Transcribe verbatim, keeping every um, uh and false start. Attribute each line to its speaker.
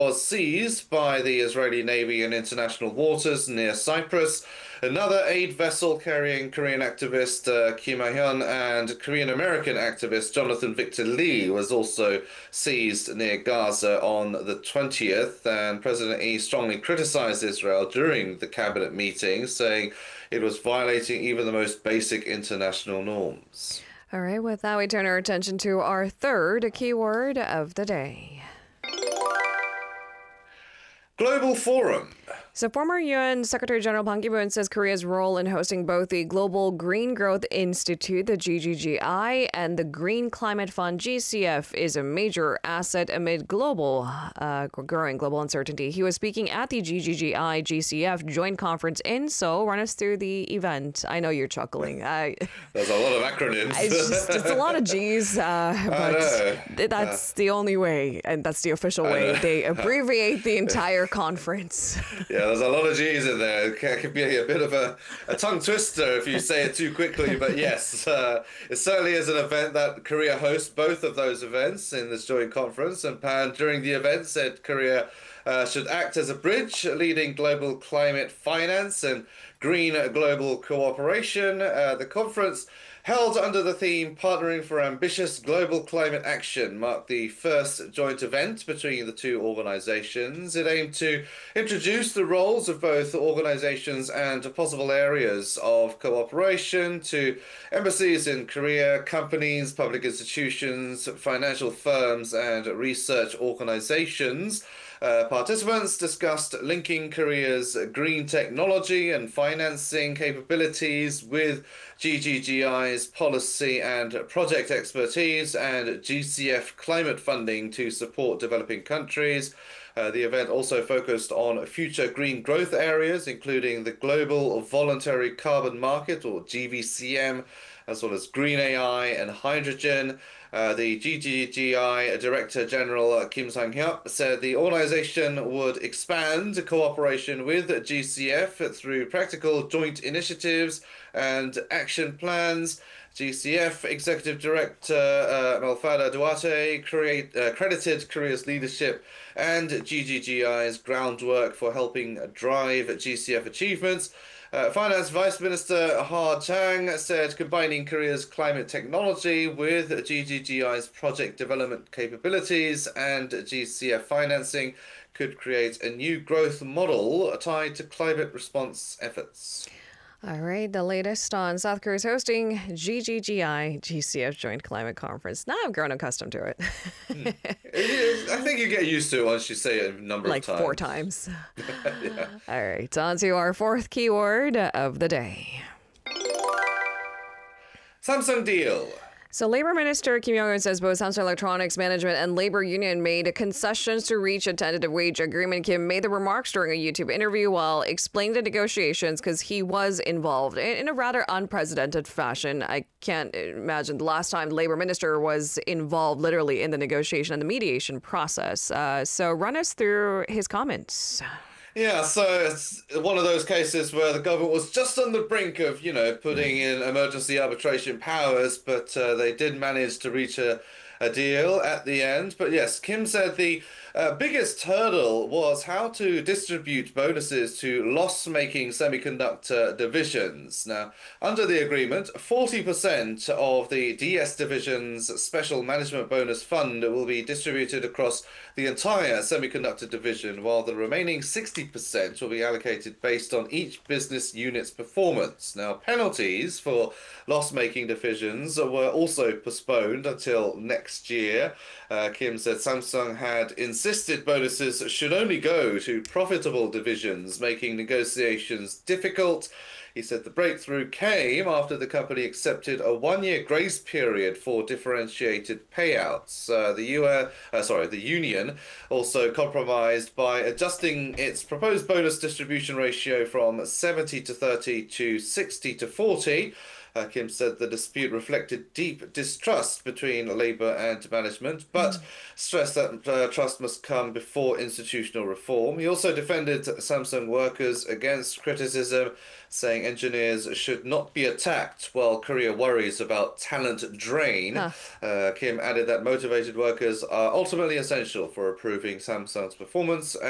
Speaker 1: was seized by the Israeli Navy in international waters near Cyprus. Another aid vessel carrying Korean activist uh, Kim Ha-hyun and Korean-American activist Jonathan Victor Lee was also seized near Gaza on the twentieth. And President Lee strongly criticized Israel during the cabinet meeting, saying it was violating even the most basic international norms.
Speaker 2: All right, with that, we turn our attention to our third keyword of the day.
Speaker 1: Global Forum.
Speaker 2: So former U N Secretary General Ban Ki-moon says Korea's role in hosting both the Global Green Growth Institute, the G G G I, and the Green Climate Fund, G C F, is a major asset amid global, uh, growing global uncertainty. He was speaking at the G G G I G C F joint conference in Seoul. Run us through the event. I know you're chuckling. I,
Speaker 1: There's a lot of acronyms.
Speaker 2: It's, just, it's a lot of G's, uh, but that's uh, the only way, and that's the official way. They abbreviate the entire conference.
Speaker 1: Yeah, there's a lot of G's in there. It could be a bit of a, a tongue twister if you say it too quickly. But yes, uh, it certainly is an event that Korea hosts both of those events in this joint conference. And Pan, during the event, said Korea uh, should act as a bridge leading global climate finance and green global cooperation. Uh, the conference, held under the theme Partnering for Ambitious Global Climate Action, marked the first joint event between the two organizations. It aimed to introduce the roles of both organizations and possible areas of cooperation to embassies in Korea, companies, public institutions, financial firms, and research organizations. Uh, participants discussed linking Korea's green technology and financing capabilities with G G G I's policy and project expertise and G C F climate funding to support developing countries. Uh, the event also focused on future green growth areas, including the Global Voluntary Carbon Market, or G V C M, as well as green A I and hydrogen. Uh, the G G G I Director General Kim Sang-hyuk said the organization would expand cooperation with G C F through practical joint initiatives and action plans. G C F Executive Director uh, Malfada Duarte create, uh, credited Korea's leadership and G G G I's groundwork for helping drive G C F achievements. Uh, Finance Vice Minister Ha Chang said combining Korea's climate technology with G G G I's project development capabilities and G C F financing could create a new growth model tied to climate response efforts.
Speaker 2: All right, the latest on South Korea's hosting G G G I G C F Joint Climate Conference. Now I've grown accustomed to it.
Speaker 1: mm. I think you get used to it once you say it a number
Speaker 2: like
Speaker 1: of times.
Speaker 2: Like four times.
Speaker 1: Yeah.
Speaker 2: All right, on to our fourth keyword of the day.
Speaker 1: Samsung deal.
Speaker 2: So Labor Minister Kim Yong-un says both Samsung Electronics management and labor union made concessions to reach a tentative wage agreement. Kim made the remarks during a YouTube interview while explaining the negotiations because he was involved in, in a rather unprecedented fashion. I can't imagine the last time the Labor Minister was involved literally in the negotiation and the mediation process. Uh, so run us through his comments.
Speaker 1: Yeah, so it's one of those cases where the government was just on the brink of, you know, putting in emergency arbitration powers, but uh, they did manage to reach a, a deal at the end. But yes, Kim said the uh, biggest hurdle was how to distribute bonuses to loss-making semiconductor divisions. Now, under the agreement, forty percent of the D S division's special management bonus fund will be distributed across the entire semiconductor division, while the remaining sixty percent will be allocated based on each business unit's performance. Now, penalties for loss-making divisions were also postponed until next year. Uh, Kim said Samsung had insisted bonuses should only go to profitable divisions, making negotiations difficult. He said the breakthrough came after the company accepted a one-year grace period for differentiated payouts. Uh, the U S, uh, sorry, the union also compromised by adjusting its proposed bonus distribution ratio from seventy to thirty to sixty to forty. Uh, Kim said the dispute reflected deep distrust between Labour and management, but stressed that uh, trust must come before institutional reform. He also defended Samsung workers against criticism, saying engineers should not be attacked while Korea worries about talent drain.
Speaker 2: Huh.
Speaker 1: Uh, Kim added that motivated workers are ultimately essential for improving Samsung's performance